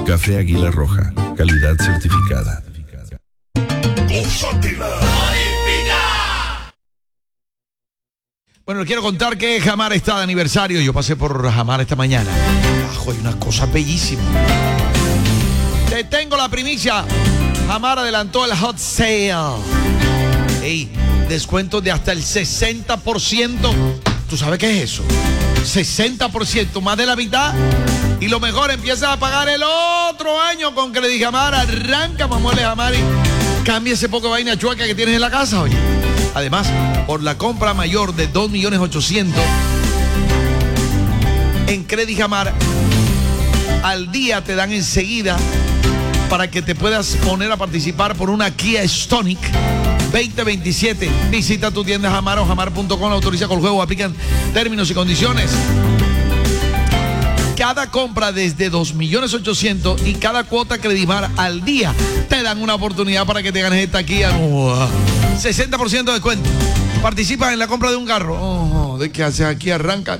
Café Águila Roja, calidad certificada. Bueno, les quiero contar que Jamar está de aniversario. Yo pasé por Jamar esta mañana. Hay unas cosas bellísimas. Te tengo la primicia. Jamar adelantó el hot sale. Ey, descuentos de hasta el 60%. ¿Tú sabes qué es eso? 60%, más de la mitad. Y lo mejor, empiezas a pagar el otro año con Credit Jamar. Arranca, mamuele Jamar, y cambia ese poco de vaina chueca que tienes en la casa, oye. Además, por la compra mayor de 2.800.000 en Credit Jamar, al día te dan enseguida para que te puedas poner a participar por una Kia Stonic 2027. Visita tu tienda Jamar o jamar.com, autoriza con el juego, aplican términos y condiciones. Cada compra desde 2.800.000 y cada cuota Credimar al día te dan una oportunidad para que te ganes esta Kia. 60% de descuento. Participas en la compra de un carro. ¿De qué haces aquí? Arranca.